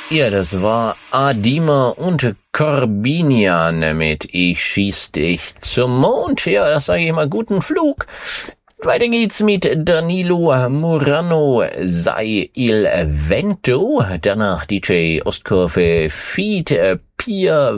Ja, das war Adima und Corbinian mit Ich schieß dich zum Mond. Ja, das sage ich mal, guten Flug. Weiter geht's mit Danilo Murano, Sei il Vento. Danach DJ Ostkurve Feed Pia